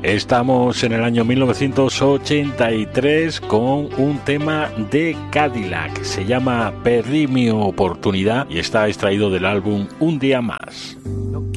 Estamos en el año 1983 con un tema de Cadillac. Se llama Perdí mi oportunidad y está extraído del álbum Un día más.